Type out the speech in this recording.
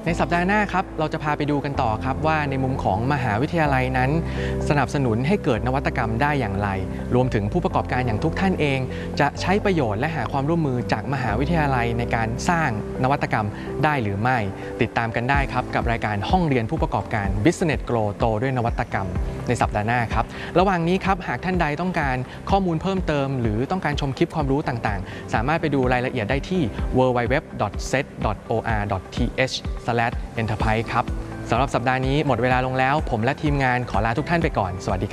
ในสัปดาห์หน้าครับเราจะพาไปดูกันต่อครับว่าในมุมของมหาวิทยาลัยนั้นสนับสนุนให้เกิดนวัตกรรมได้อย่างไรรวมถึงผู้ประกอบการอย่างทุกท่านเองจะใช้ประโยชน์และหาความร่วมมือจากมหาวิทยาลัยในการสร้างนวัตกรรมได้หรือไม่ติดตามกันได้ครับกับรายการห้องเรียนผู้ประกอบการ Business Grow โตด้วยนวัตกรรมในสัปดาห์หน้าครับระหว่างนี้ครับหากท่านใดต้องการข้อมูลเพิ่มเติมหรือต้องการชมคลิปความรู้ต่างๆสามารถไปดูรายละเอียดได้ที่ www.set.or.th/enterprise ครับสำหรับสัปดาห์นี้หมดเวลาลงแล้วผมและทีมงานขอลาทุกท่านไปก่อนสวัสดี